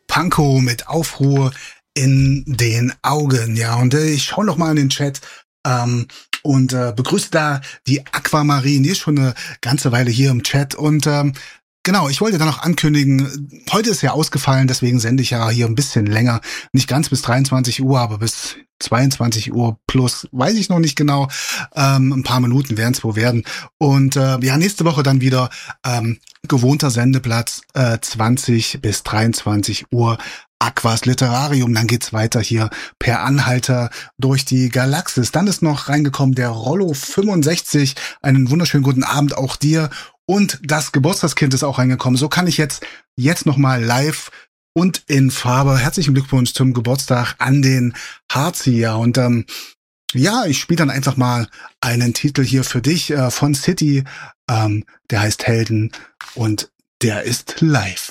Pankow mit Aufruhr in den Augen. Ja, und ich schaue noch mal in den Chat und begrüße da die Aquamarine. Die ist schon eine ganze Weile hier im Chat und genau, ich wollte da noch ankündigen, heute ist ja ausgefallen, deswegen sende ich ja hier ein bisschen länger. Nicht ganz bis 23 Uhr, aber bis 22 Uhr plus, weiß ich noch nicht genau. Ein paar Minuten werden es wohl werden. Und ja, nächste Woche dann wieder gewohnter Sendeplatz 20 bis 23 Uhr. Aquas Literarium, dann geht's weiter hier per Anhalter durch die Galaxis. Dann ist noch reingekommen der Rollo 65. Einen wunderschönen guten Abend auch dir. Und das Geburtstagskind ist auch reingekommen. So kann ich jetzt nochmal live und in Farbe. Herzlichen Glückwunsch zum Geburtstag an den Harzi. Ja, und ja, ich spiele dann einfach mal einen Titel hier für dich von City. Der heißt Helden und der ist live.